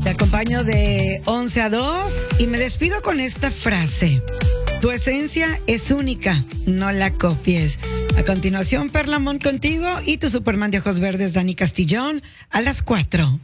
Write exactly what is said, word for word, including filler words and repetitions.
Te acompaño de once a dos y me despido con esta frase. Tu esencia es única, no la copies. A continuación, Perlamont contigo y tu Superman de ojos verdes, Dani Castillón, a las cuatro.